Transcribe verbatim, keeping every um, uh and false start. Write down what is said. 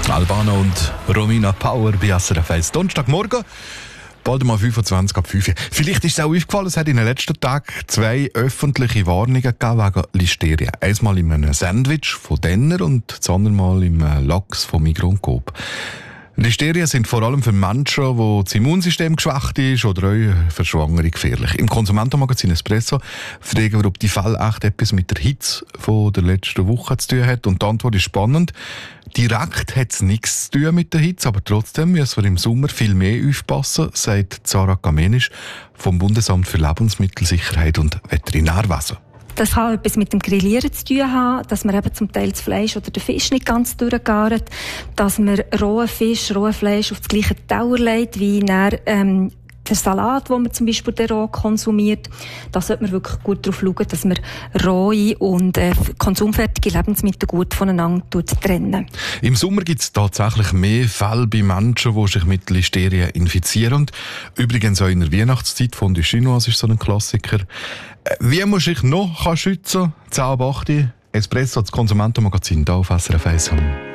Albano und Romina Power bei S R F eins. Donnerstagmorgen, bald mal fünfundzwanzig ab fünf. Vielleicht ist es auch aufgefallen, es hat in den letzten Tagen zwei öffentliche Warnungen gegeben wegen Listeria. Einmal in einem Sandwich von Denner und das andere Mal im Lachs von Migros und Coop. Listerien sind vor allem für Menschen, wo das Immunsystem geschwächt ist oder auch für Schwangere gefährlich. Im Konsumentenmagazin Espresso fragen wir, ob die Fälle echt etwas mit der Hitze von der letzten Woche zu tun hat. Und die Antwort ist spannend. Direkt hat es nichts zu tun mit der Hitze, aber trotzdem müssen wir im Sommer viel mehr aufpassen, sagt Zara Kamenisch vom Bundesamt für Lebensmittelsicherheit und Veterinärwesen. Das kann etwas mit dem Grillieren zu tun haben, dass man eben zum Teil das Fleisch oder den Fisch nicht ganz durchgart, dass man rohen Fisch, rohes Fleisch auf das gleiche Teller legt, wie dann, ähm, der Salat, den man zum Beispiel den roh konsumiert. Da sollte man wirklich gut darauf schauen, dass man rohe und äh, konsumfertige Lebensmittel gut voneinander trennen. Im Sommer gibt es tatsächlich mehr Fälle bei Menschen, die sich mit Listeria infizieren. Und übrigens auch in der Weihnachtszeit, Fondue Chinoise ist so ein Klassiker. Wie muss ich noch schützen? zehn ab acht Espresso, das Konsumentenmagazin hier auf S R F eins.